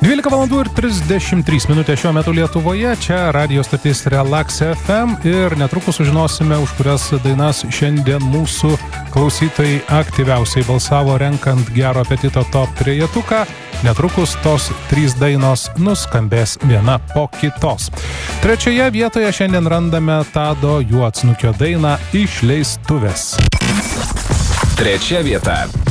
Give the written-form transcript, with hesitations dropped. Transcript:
12 valandų ir 33 minutės šiuo metu Lietuvoje, čia radio stotis Relax FM ir netrukus sužinosime, už kurias dainas šiandien mūsų klausytojai aktyviausiai balsavo renkant Gero apetito top trejetuką. Netrukus tos 3 dainos nuskambės viena po kitos. Trečioje vietoje šiandien randame Tado Juodsnukio dainą Išleistuvės. Trečia vieta.